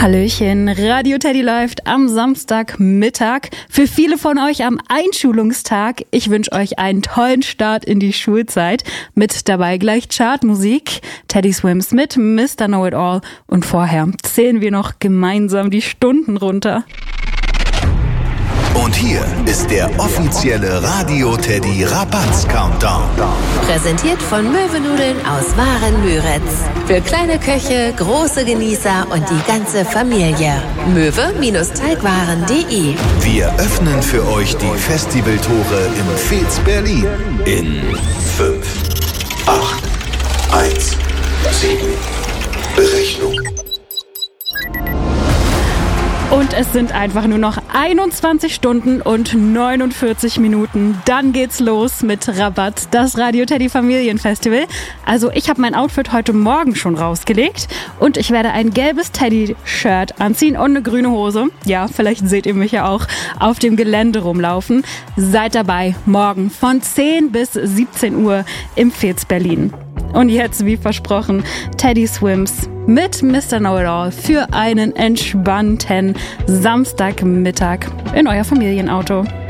Hallöchen, Radio Teddy läuft am Samstagmittag. Für viele von euch am Einschulungstag. Ich wünsche euch einen tollen Start in die Schulzeit. Mit dabei gleich Chartmusik, Teddy Swims mit Mr. Know-It-All. Und vorher zählen wir noch gemeinsam die Stunden runter. Und hier ist der offizielle Radio Teddy Rabatz-Countdown. Präsentiert von Möwenudeln aus Waren-Müritz. Für kleine Köche, große Genießer und die ganze Familie. Möwe-Teigwaren.de. Wir öffnen für euch die Festivaltore im Fez Berlin. In 5, 8, 1, 7. Berechnung. Und es sind einfach nur noch 21 Stunden und 49 Minuten. Dann geht's los mit Rabatt, das Radio Teddy Familienfestival. Also ich habe mein Outfit heute Morgen schon rausgelegt und ich werde ein gelbes Teddy-Shirt anziehen und eine grüne Hose. Ja, vielleicht seht ihr mich ja auch auf dem Gelände rumlaufen. Seid dabei, morgen von 10 bis 17 Uhr im Fez Berlin. Und jetzt, wie versprochen, Teddy Swims mit Mr. Know-It-All für einen entspannten Samstagmittag in euer Familienauto.